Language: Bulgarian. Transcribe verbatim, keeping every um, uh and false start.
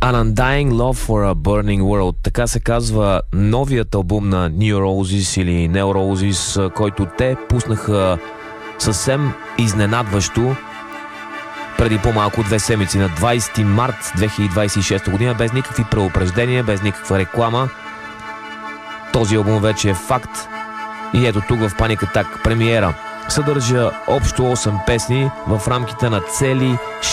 An Undying Love for a Burning World. Така се казва новият албум на New Roses или Neo Roses, който те пуснаха съвсем изненадващо преди по-малко от две седмици, на двайсети март две хиляди двайсет и шеста година, без никакви предупреждения, без никаква реклама. Този албум вече е факт и ето тук в Panic Attack премиера. Съдържа общо осем песни в рамките на цели